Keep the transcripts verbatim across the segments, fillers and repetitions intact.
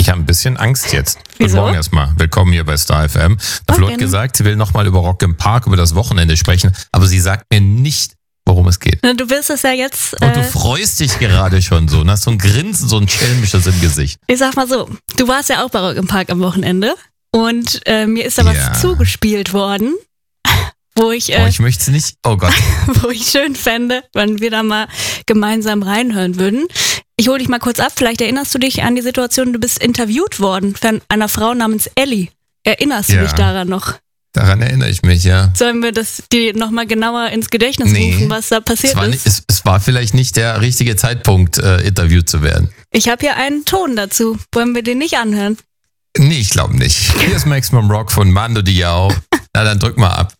habe ein bisschen Angst jetzt. Wieso? Guten Morgen erstmal. Willkommen hier bei Star F M. Da Flo hat gesagt, sie will nochmal über Rock im Park, über das Wochenende sprechen, aber sie sagt mir nicht, worum es geht. Na, du wirst es ja jetzt... Und du äh, freust dich gerade schon so und hast so ein Grinsen, so ein schelmisches im Gesicht. Ich sag mal so, du warst ja auch bei Rock im Park am Wochenende und äh, mir ist da was Ja. zugespielt worden, wo ich, Oh, äh, ich möchte es nicht. Oh Gott. wo ich schön fände, wenn wir da mal gemeinsam reinhören würden. Ich hole dich mal kurz ab, vielleicht erinnerst du dich an die Situation, du bist interviewt worden von einer Frau namens Ellie. Erinnerst du Ja. dich daran noch? Daran erinnere ich mich, ja. Sollen wir das dir nochmal genauer ins Gedächtnis Nee. rufen, was da passiert Es war, ist? nicht, es, es war vielleicht nicht der richtige Zeitpunkt, äh, interviewt zu werden. Ich habe hier einen Ton dazu. Wollen wir den nicht anhören? Nee, ich glaube nicht. Hier ist Maximum Rock von Mando Diao. Na, dann drück mal ab.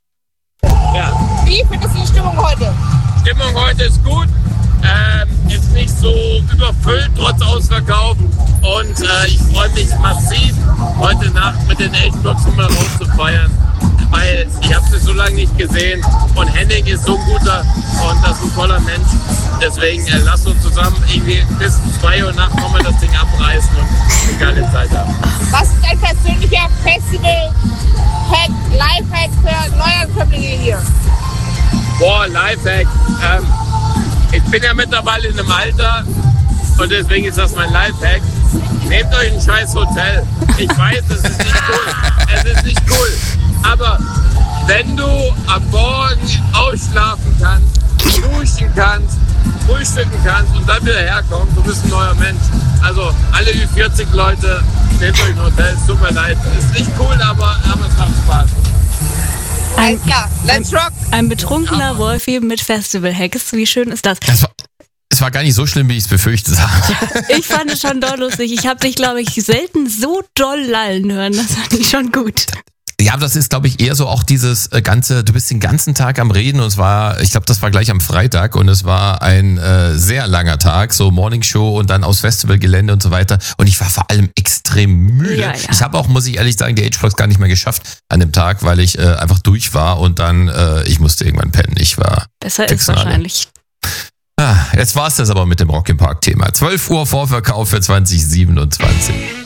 Ja. Wie findest du die Stimmung heute? Stimmung heute ist gut. Ähm, ist nicht so überfüllt, trotz Ausverkauf. Und äh, ich freue mich massiv, heute Nacht mit den H-Blocks nochmal raus zu feiern. Weil ich habe sie so lange nicht gesehen. Und Henning ist so ein guter und das ist ein toller Mensch. Deswegen äh, lasst uns zusammen irgendwie bis zwei Uhr nachts nochmal das Ding abreißen und eine geile Zeit haben. Was ist dein persönlicher Festival-Hack, Live-Hack für Neuankömmlinge hier? Boah, Lifehack. Ähm, ich bin ja mittlerweile in einem Alter und deswegen ist das mein Lifehack. Nehmt euch ein scheiß Hotel. Ich weiß, es ist nicht cool. Es ist nicht cool. Aber wenn du am Morgen ausschlafen kannst, duschen kannst, frühstücken kannst und dann wieder herkommst, du bist ein neuer Mensch. Also alle Ü vierzig Leute, nehmt euch ein Hotel. Es tut mir leid. Es ist nicht cool, aber, aber es macht Spaß. Alles klar, let's rock! Ein betrunkener Wolfi mit Festival-Hacks. Wie schön ist das? Das war, es war gar nicht so schlimm, wie ich es befürchtet habe. Ich fand es schon doll lustig. Ich habe dich, glaube ich, selten so doll lallen hören. Das fand ich schon gut. Ja, das ist, glaube ich, eher so auch dieses äh, ganze, du bist den ganzen Tag am Reden und es war, ich glaube, das war gleich am Freitag und es war ein äh, sehr langer Tag, so Morningshow und dann aus Festivalgelände und so weiter und ich war vor allem extrem müde. Ja, ja. Ich habe auch, muss ich ehrlich sagen, die H-Blocks gar nicht mehr geschafft an dem Tag, weil ich äh, einfach durch war und dann, äh, ich musste irgendwann pennen. Ich war Besser fix ist und alle. wahrscheinlich. Ah, jetzt war's das aber mit dem Rock im Park Thema. zwölf Uhr Vorverkauf für zwanzig siebenundzwanzig.